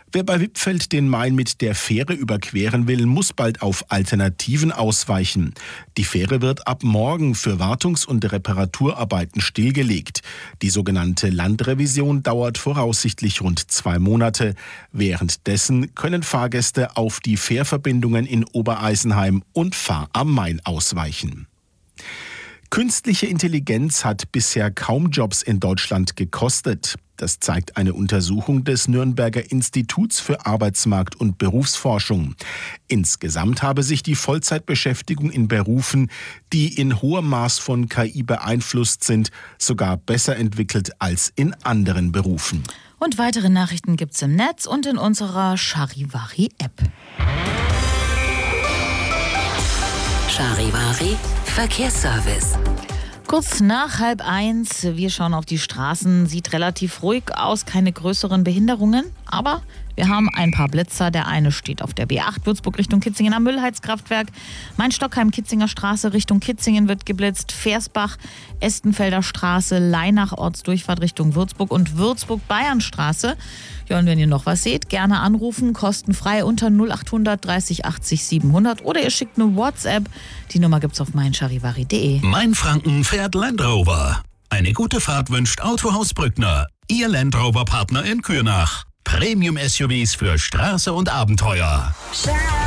Wer bei Wippfeld den Main mit der Fähre überqueren will, muss bald auf Alternativen ausweichen. Die Fähre wird ab morgen für Wartungs- und Reparaturarbeiten stillgelegt. Die sogenannte Landrevision dauert voraussichtlich rund 2 Monate. Währenddessen können Fahrgäste auf die Fährverbindungen in Obereisenheim und Fahr am Main ausweichen. Künstliche Intelligenz hat bisher kaum Jobs in Deutschland gekostet. Das zeigt eine Untersuchung des Nürnberger Instituts für Arbeitsmarkt- und Berufsforschung. Insgesamt habe sich die Vollzeitbeschäftigung in Berufen, die in hohem Maß von KI beeinflusst sind, sogar besser entwickelt als in anderen Berufen. Und weitere Nachrichten gibt's im Netz und in unserer Charivari-App. Charivari Verkehrsservice. Kurz nach 12:30, wir schauen auf die Straßen, sieht relativ ruhig aus, keine größeren Behinderungen, aber wir haben ein paar Blitzer. Der eine steht auf der B8 Würzburg Richtung Kitzingen am Müllheizkraftwerk. Main-Stockheim-Kitzinger Straße Richtung Kitzingen wird geblitzt. Versbach, Estenfelder Straße, Leinach Ortsdurchfahrt Richtung Würzburg und Würzburg-Bayernstraße. Ja, und wenn ihr noch was seht, gerne anrufen, kostenfrei unter 0800 30 80 700 oder ihr schickt eine WhatsApp. Die Nummer gibt's auf meincharivari.de. Mainfranken fährt Land Rover. Eine gute Fahrt wünscht Autohaus Brückner. Ihr Land Rover Partner in Kürnach. Premium-SUVs für Straße und Abenteuer.